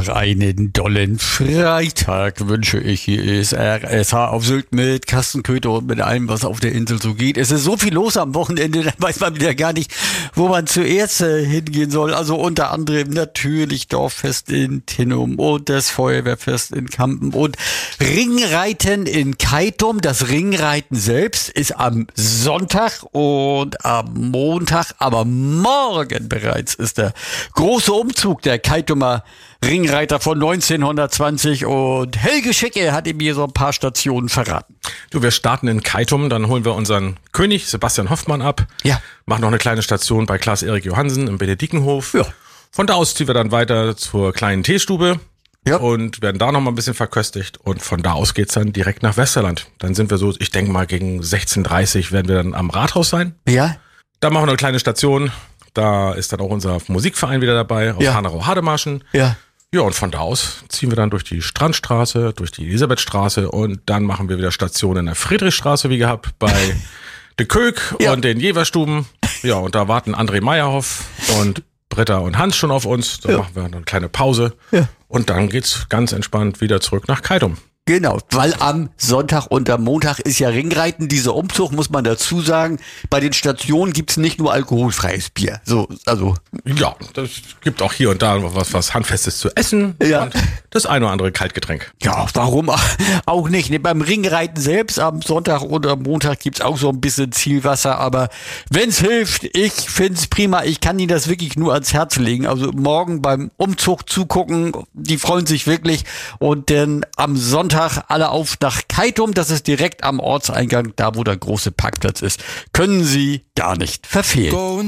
einen dollen Freitag wünsche ich. Hier ist RSH auf Sylt mit Carsten Köther und mit allem, was auf der Insel so geht. Es ist so viel los am Wochenende, da weiß man wieder gar nicht, wo man zuerst hingehen soll. Also unter anderem natürlich Dorffest in Tinnum und das Feuerwehrfest in Kampen und Ringreiten in Keitum. Das Ringreiten selbst ist am Sonntag und am Montag, aber morgen bereits ist der große Umzug der Keitumer Ringreiter von 1920 und Helge Schicke hat ihm hier so ein paar Stationen verraten. Du, wir starten in Keitum, dann holen wir unseren König Sebastian Hoffmann ab. Ja. Machen noch eine kleine Station bei Klaas-Erik Johansen im Benedikenhof. Ja. Von da aus ziehen wir dann weiter zur kleinen Teestube. Ja. Und werden da noch mal ein bisschen verköstigt. Und von da aus geht's dann direkt nach Westerland. Dann sind wir so, ich denke mal gegen 16:30 werden wir dann am Rathaus sein. Ja. Da machen wir eine kleine Station. Da ist dann auch unser Musikverein wieder dabei aus Hanau-Hademarschen. Ja. Ja, und von da aus ziehen wir dann durch die Strandstraße, durch die Elisabethstraße und dann machen wir wieder Station in der Friedrichstraße, wie gehabt, bei de Köck und den Jeverstuben. Ja, und da warten André Meyerhoff und Britta und Hans schon auf uns. Da machen wir eine kleine Pause. Ja. Und dann geht's ganz entspannt wieder zurück nach Keitum. Genau, weil am Sonntag und am Montag ist ja Ringreiten, dieser Umzug, muss man dazu sagen. Bei den Stationen gibt's nicht nur alkoholfreies Bier. So, also. Ja, das gibt auch hier und da was Handfestes zu essen und das ein oder andere Kaltgetränk. Ja, warum auch nicht? Ne, beim Ringreiten selbst am Sonntag und am Montag gibt's auch so ein bisschen Zielwasser, aber wenn's hilft, ich find's prima. Ich kann Ihnen das wirklich nur ans Herz legen. Also morgen beim Umzug zugucken, die freuen sich wirklich und dann am Sonntag alle auf nach Keitum, das ist direkt am Ortseingang, da wo der große Parkplatz ist. Können Sie gar nicht verfehlen.